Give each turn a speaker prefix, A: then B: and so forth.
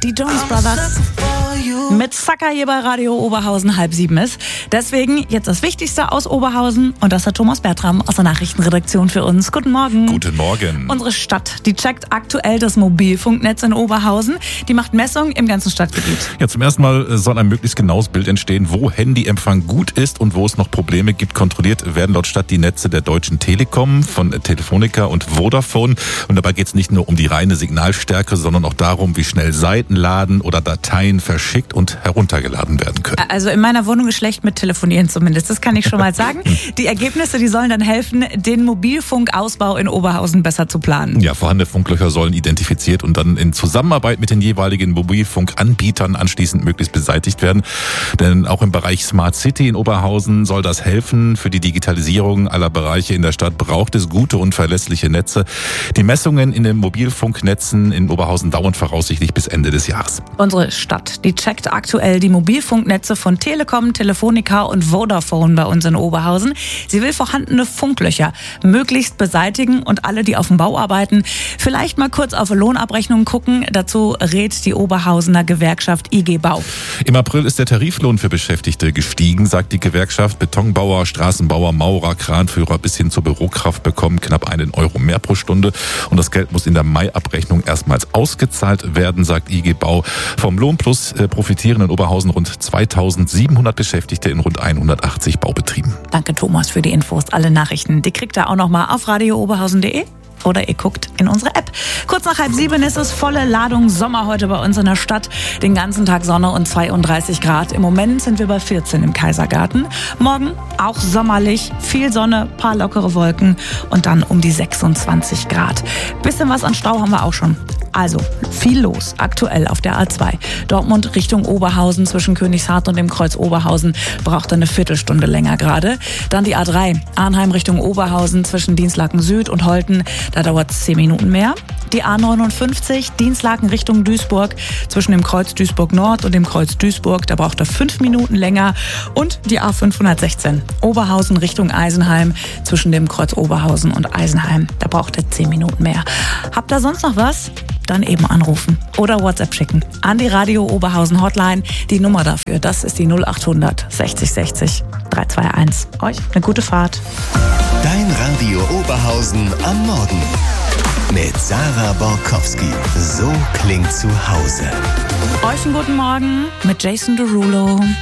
A: Die Jonas Brothers mit Sucker hier bei Radio Oberhausen 6:30 ist. Deswegen jetzt das Wichtigste aus Oberhausen und das hat Thomas Bertram aus der Nachrichtenredaktion für uns. Guten Morgen.
B: Guten Morgen.
A: Unsere Stadt, die checkt aktuell das Mobilfunknetz in Oberhausen. Die macht Messungen im ganzen Stadtgebiet.
B: Ja, zum ersten Mal soll ein möglichst genaues Bild entstehen, wo Handyempfang gut ist und wo es noch Probleme gibt. Kontrolliert werden laut Stadt die Netze der Deutschen Telekom, von Telefonica und Vodafone. Und dabei geht es nicht nur um die reine Signalstärke, sondern auch darum, wie schnell Seiten laden oder Dateien verschickt und heruntergeladen werden können.
A: Also in meiner Wohnung ist schlecht mit Telefonieren zumindest, das kann ich schon mal sagen. Die Ergebnisse, die sollen dann helfen, den Mobilfunkausbau in Oberhausen besser zu planen.
B: Ja, vorhandene Funklöcher sollen identifiziert und dann in Zusammenarbeit mit den jeweiligen Mobilfunkanbietern anschließend möglichst beseitigt werden. Denn auch im Bereich Smart City in Oberhausen soll das helfen. Für die Digitalisierung aller Bereiche in der Stadt braucht es gute und verlässliche Netze. Die Messungen in den Mobilfunknetzen in Oberhausen dauern voraussichtlich bis Ende des Jahres.
A: Unsere Stadt, die checkt aktuell die Mobilfunknetze von Telekom, Telefonica und Vodafone bei uns in Oberhausen. Sie will vorhandene Funklöcher möglichst beseitigen und alle, die auf dem Bau arbeiten, vielleicht mal kurz auf Lohnabrechnungen gucken. Dazu rät die Oberhausener Gewerkschaft IG Bau.
B: Im April ist der Tariflohn für Beschäftigte gestiegen, sagt die Gewerkschaft. Betonbauer, Straßenbauer, Maurer, Kranführer bis hin zur Bürokraft bekommen knapp €1 mehr pro Stunde. Und das Geld muss in der Mai-Abrechnung erstmals ausgezahlt werden, sagt IG Bau. Vom Lohnplus profitieren in Oberhausen rund 2700 Beschäftigte in rund 180 Baubetrieben.
A: Danke Thomas für die Infos. Alle Nachrichten, die kriegt ihr auch noch mal auf radiooberhausen.de. Oder ihr guckt in unsere App. Kurz nach 6:30 ist es volle Ladung Sommer heute bei uns in der Stadt. Den ganzen Tag Sonne und 32 Grad. Im Moment sind wir bei 14 im Kaisergarten. Morgen auch sommerlich, viel Sonne, paar lockere Wolken und dann um die 26 Grad. Bisschen was an Stau haben wir auch schon. Also viel los aktuell auf der A2. Dortmund Richtung Oberhausen zwischen Königshardt und dem Kreuz Oberhausen braucht eine Viertelstunde länger gerade. Dann die A3 Arnheim Richtung Oberhausen zwischen Dienstlaken Süd und Holten. Da dauert es 10 Minuten mehr. Die A59 Dienstlaken Richtung Duisburg zwischen dem Kreuz Duisburg Nord und dem Kreuz Duisburg. Da braucht er 5 Minuten länger. Und die A516 Oberhausen Richtung Eisenheim zwischen dem Kreuz Oberhausen und Eisenheim. Da braucht er 10 Minuten mehr. Habt ihr sonst noch was? Dann eben anrufen oder WhatsApp schicken an die Radio Oberhausen Hotline. Die Nummer dafür, das ist die 0800 60 60 321. Euch eine gute Fahrt.
C: Dein Radio Oberhausen am Morgen. Mit Sarah Borkowski. So klingt zu Hause.
A: Euch einen guten Morgen mit Jason Derulo.